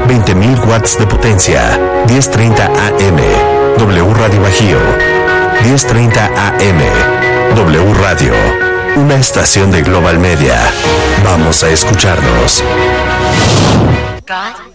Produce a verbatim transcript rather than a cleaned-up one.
veinte mil watts de potencia. diez treinta A M. W Radio Bajío. diez treinta A M. W Radio. Una estación de Global Media. Vamos a escucharnos. God.